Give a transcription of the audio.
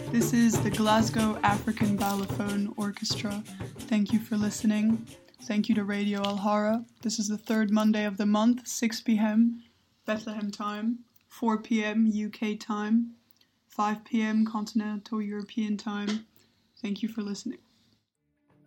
This is the Glasgow African Balafone Orchestra. Thank you for listening. Thank you to Radio Alhara. This is the third Monday of the month, 6 p.m. Bethlehem time, 4 p.m. UK time, 5 p.m. Continental European time. Thank you for listening.